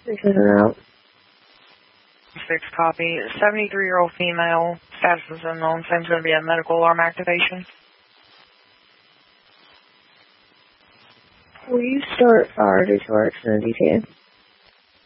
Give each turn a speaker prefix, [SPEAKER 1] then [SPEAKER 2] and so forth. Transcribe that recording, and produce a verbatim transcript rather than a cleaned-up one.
[SPEAKER 1] Because I'm out.
[SPEAKER 2] Six copy. seventy-three-year-old female. Status is unknown. Seems going to be a medical alarm activation.
[SPEAKER 1] Will you start fire due to our extended detail?